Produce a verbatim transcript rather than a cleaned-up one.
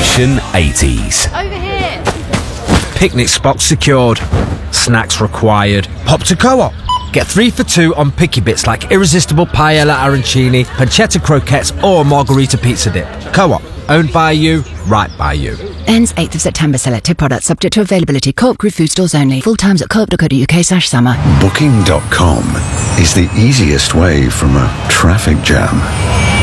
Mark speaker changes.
Speaker 1: Station eighties.
Speaker 2: Over here.
Speaker 1: Picnic spot secured. Snacks required. Pop to Co-op. Get three for two on picky bits like irresistible paella arancini, pancetta croquettes or margarita pizza dip. Co-op. Owned by you, right by you.
Speaker 3: Ends eighth of September. Selected products subject to availability. Co-op Group food stores only. Full times at co-op dot co dot uk slash summer.
Speaker 4: Booking dot com is the easiest way from a traffic jam.